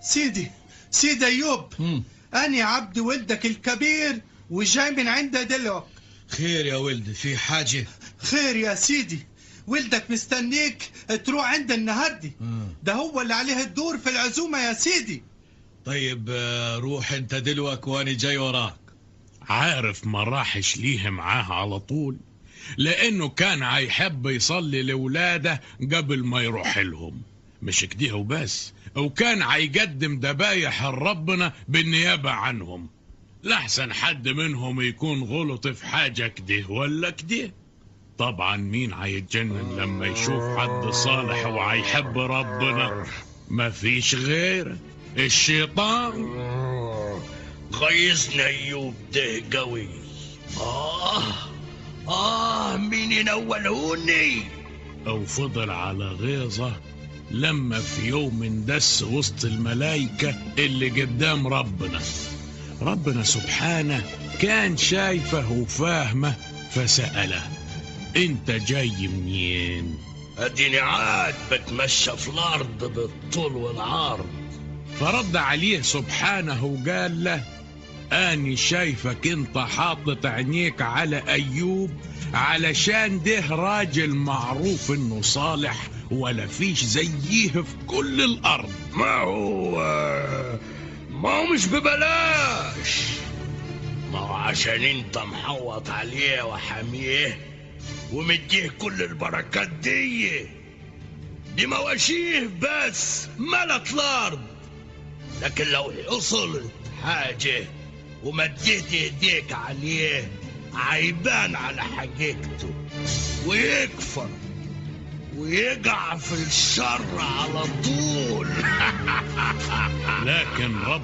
سيدي أيوب، أنا عبد ولدك الكبير وجاي من عند دلوك. خير يا ولدي، في حاجة؟ خير يا سيدي، ولدك مستنيك تروح عند النهاردي. ده هو اللي عليه الدور في العزومة يا سيدي. طيب روح انت دلوك وانا جاي وراك. عارف ما راحش ليه معاه على طول، لأنه كان هيحب يصلي لولاده قبل ما يروح لهم. مش كده وبس، وكان هيقدم ذبايح لربنا بالنيابة عنهم، لحسن حد منهم يكون غلط في حاجة كده ولا كده. طبعا مين هيتجنن لما يشوف حد صالح وهيحب ربنا؟ مفيش غير الشيطان. غيظنا ايوب ده قوي. مين ينولهوني؟ او فضل على غيظه لما في يوم اندس وسط الملايكة اللي قدام ربنا سبحانه كان شايفه وفاهمه، فسأله: انت جاي منين؟ اديني عاد بتمشى في الارض بالطول والعرض. فرد عليه سبحانه وقال له: اني شايفك انت حاطط عينيك على ايوب، علشان ده راجل معروف انه صالح ولا فيش زيه في كل الارض. ما هو مش ببلاش، ما هو عشان انت محوط عليه وحاميه ومديه كل البركات دي مواشيه بس ملت الارض. لكن لو حصلت حاجة ومديت ايديك عليه عيبان على حقيقته ويكفر ويقع في الشر على طول. لكن